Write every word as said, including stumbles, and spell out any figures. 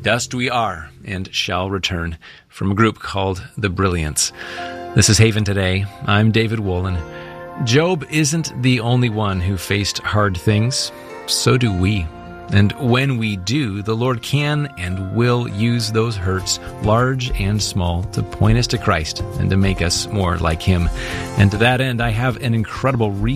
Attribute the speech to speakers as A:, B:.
A: Dust we are and shall return, from a group called The Brilliants. This is Haven Today. I'm David Wolin. Job isn't the only one who faced hard things. So do we. And when we do, the Lord can and will use those hurts, large and small, to point us to Christ and to make us more like Him. And to that end, I have an incredible resource